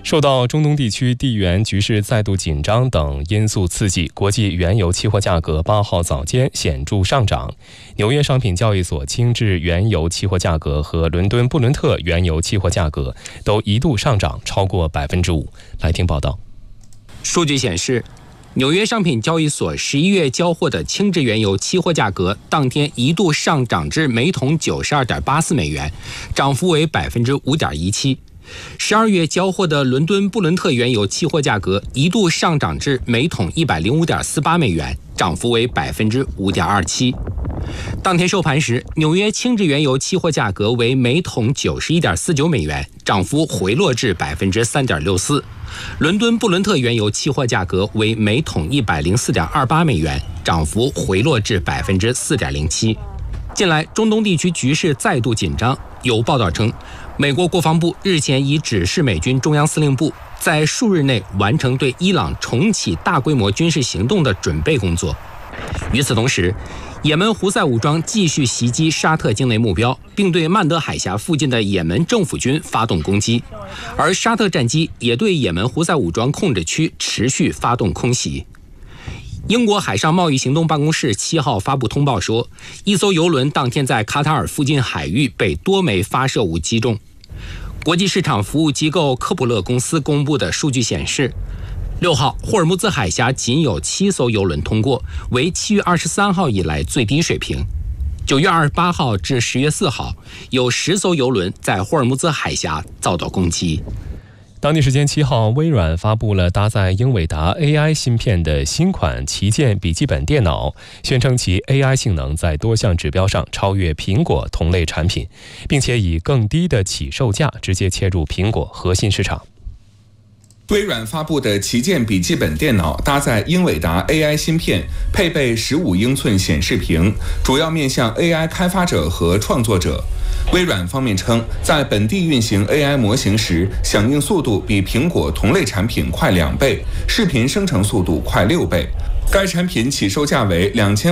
受到中东地区地缘局势再度紧张等因素刺激，国际原油期货价格8号早间显著上涨。纽约商品交易所轻质原油期货价格和伦敦布伦特原油期货价格都一度上涨超过5%。来听报道。 数据显示，纽约商品交易所11月交货的轻质原油期货价格当天一度上涨至每桶92.84美元，涨幅为5.17%。12月交货的伦敦布伦特原油期货价格一度上涨至每桶105.48美元，涨幅为5.27%。当天收盘时，纽约轻质原油期货价格为每桶91.49美元，涨幅回落至3.64%。伦敦布伦特原油期货价格为每桶104.28美元，涨幅回落至4.07%。近来，中东地区局势再度紧张。有报道称，美国国防部日前已指示美军中央司令部在数日内完成对伊朗重启大规模军事行动的准备工作。与此同时，也门胡塞武装继续袭击沙特境内目标，并对曼德海峡附近的也门政府军发动攻击，而沙特战机也对也门胡塞武装控制区持续发动空袭。英国海上贸易行动办公室7号发布通报说，一艘油轮当天在卡塔尔附近海域被多枚发射物击中。国际市场服务机构科普勒公司公布的数据显示，6号霍尔木兹海峡仅有7艘油轮通过，为7月23号以来最低水平。9月28号至10月4号，有10艘油轮在霍尔木兹海峡遭到攻击。 当地时间7号，微软发布了搭载英伟达 AI 芯片的新款旗舰笔记本电脑，宣称其 AI 性能在多项指标上超越苹果同类产品，并且以更低的起售价直接切入苹果核心市场。 微软发布的旗舰笔记本电脑搭载英伟达 AI 芯片，配备15英寸显示屏，主要面向 AI 开发者和创作者。微软方面称，在本地运行 AI 模型时，响应速度比苹果同类产品快2倍，视频生成速度快6倍。该产品起售价为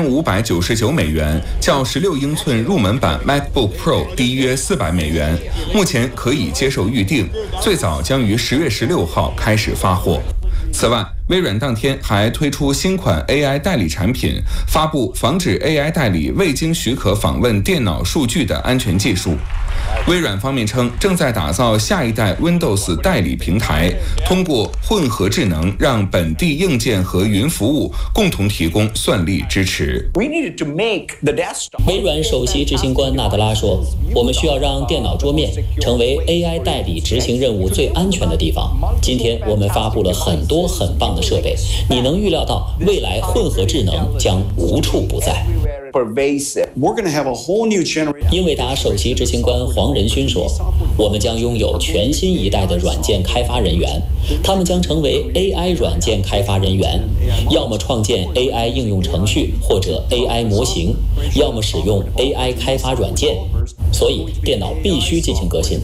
2599美元，较16英寸入门版 MacBook Pro 低约400美元。目前可以接受预定，最早将于10月16号开始发货。此外，微软当天还推出新款 AI 代理产品，发布防止 AI 代理未经许可访问电脑数据的安全技术。微软方面称，正在打造下一代 Windows 代理平台，通过混合智能让本地硬件和云服务共同提供算力支持。 微软首席执行官纳德拉说，我们需要让电脑桌面成为 AI 代理执行任务最安全的地方。今天我们发布了很多很棒的设备，你能预料到未来混合智能将无处不在。英伟达首席执行官黄仁勋说，我们将拥有全新一代的软件开发人员，他们将成为 AI 软件开发人员，要么创建 AI 应用程序或者 AI 模型，要么使用 AI 开发软件，所以电脑必须进行革新。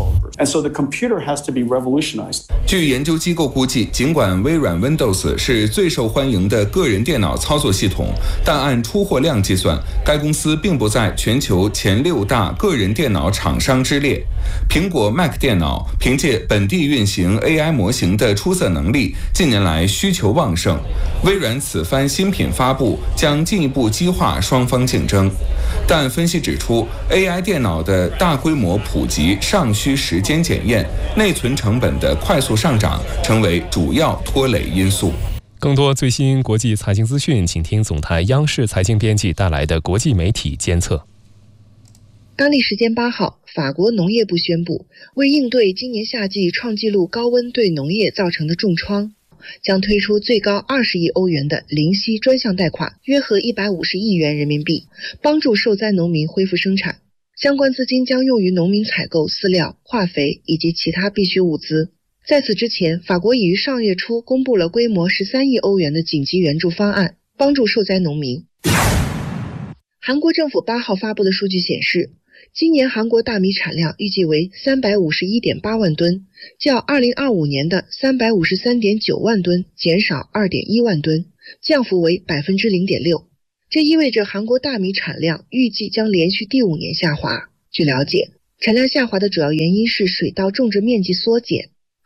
据研究机构估计，尽管微软 Windows 是最受欢迎的个人电脑操作系统，但按出货量计算，该公司并不在全球前6大个人电脑厂商之列。苹果 Mac 电脑凭借本地运行 AI 模型的出色能力，近年来需求旺盛。微软此番新品发布将进一步激化双方竞争。但分析指出 ，AI 电脑的大规模普及尚需时间检验，内存成本的快速上涨成为主要拖累因素。 更多最新国际财经资讯，请听总台央视财经编辑带来的国际媒体监测。 当地时间8号，法国农业部宣布，为应对今年夏季创纪录高温对农业造成的重创，将推出最高20亿欧元的零息专项贷款，约合150亿元人民币，帮助受灾农民恢复生产。相关资金将用于农民采购饲料、化肥以及其他必需物资。在此之前，法国已于上月初公布了规模13亿欧元的紧急援助方案，帮助受灾农民。韩国政府8号发布的数据显示，今年韩国大米产量预计为351.8万吨，较2025年的353.9万吨减少2.1万吨，降幅为 0.6%。这意味着韩国大米产量预计将连续第5年下滑。据了解，产量下滑的主要原因是水稻种植面积缩减。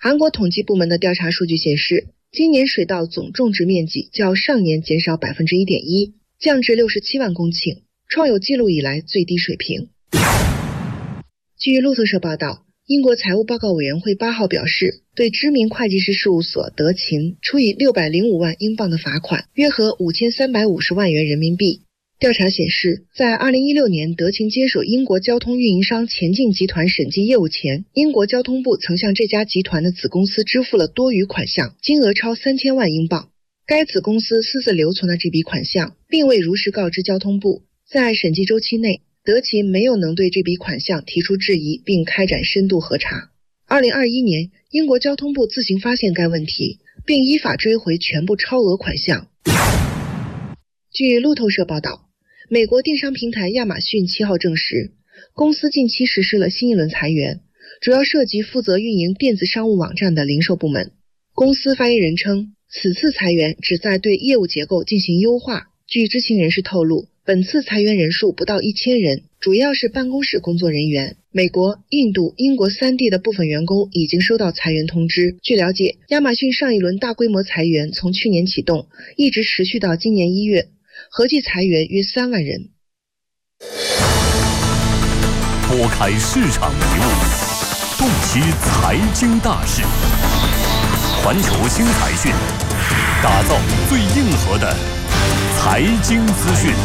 韩国统计部门的调查数据显示，今年水稻总种植面积较上年减少 1.1%， 降至67万公顷，创有记录以来最低水平。据路透社报道，英国财务报告委员会8号表示，对知名会计师事务所德勤处以605万英镑的罚款，约合5350万元人民币。调查显示，在2016年德勤接手英国交通运营商前进集团审计业务前，英国交通部曾向这家集团的子公司支付了多余款项，金额超3000万英镑。该子公司私自留存了这笔款项，并未如实告知交通部。在审计周期内，德勤没有能对这笔款项提出质疑，并开展深度核查。2021年，英国交通部自行发现该问题，并依法追回全部超额款项。据路透社报道，美国电商平台亚马逊7号证实，公司近期实施了新一轮裁员，主要涉及负责运营电子商务网站的零售部门。公司发言人称，此次裁员旨在对业务结构进行优化。据知情人士透露，本次裁员人数不到1000人，主要是办公室工作人员。美国、印度、英国3地的部分员工已经收到裁员通知。据了解，亚马逊上一轮大规模裁员从去年启动，一直持续到今年1月，合计裁员约3万人。 拨开市场迷雾，洞悉财经大事，环球新财讯，打造最硬核的财经资讯。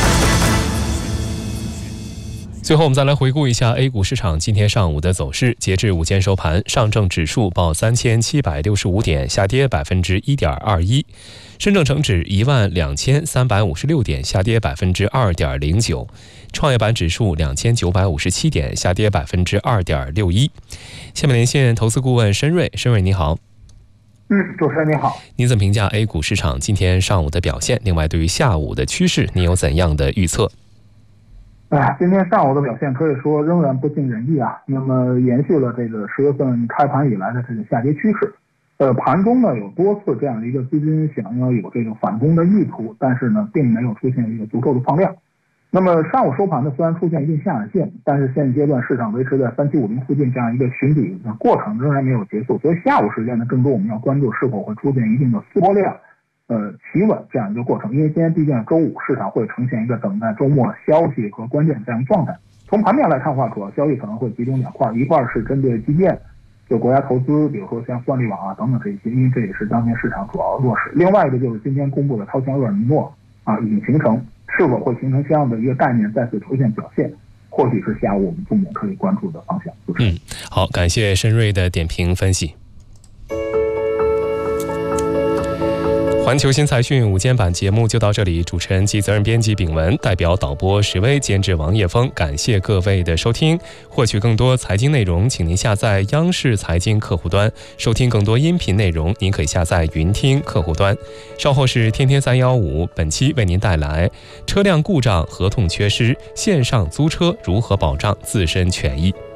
最后我们再来回顾一下 A 股市场今天上午的走势。截至午间收盘，上证指数报3765点，下跌 1.21%； 深证成指12356点，下跌 2.09%； 创业板指数2957点，下跌 2.61%。下面连线投资顾问申瑞，申瑞你好。 主持人你好。 您怎么评价 A 股市场今天上午的表现？另外，对于下午的趋势，您有怎样的预测？ 今天上午的表现可以说仍然不尽人意啊。那么延续了这个10月份开盘以来的这个下跌趋势。盘中呢有多次这样的一个资金想要有这个反攻的意图，但是呢并没有出现一个足够的放量。那么上午收盘呢，虽然出现一定下影线，但是现阶段市场维持在3750附近这样一个寻底的过程仍然没有结束，所以下午时间呢，更多我们要关注是否会出现一定的缩量企稳这样一个过程。因为今天毕竟周五，市场会呈现一个等待周末消息和关键这样一个状态。从盘面来看的话，主要消息可能会集中2块，一块是针对基建，就国家投资，比如说像算力网啊等等这些，因为这也是当前市场主要弱势。另外一个就是今天公布的超强厄尔尼诺已经形成，是否会形成这样的一个概念再次出现表现，或许是下午我们重点可以关注的方向。 好，感谢申瑞的点评分析。环球新财讯午间版节目就到这里，主持人及责任编辑秉文，代表导播石威，监制王叶峰，感谢各位的收听。获取更多财经内容，请您下载央视财经客户端，收听更多音频内容，您可以下载云听客户端。稍后是天天315，本期为您带来车辆故障合同缺失，线上租车如何保障自身权益。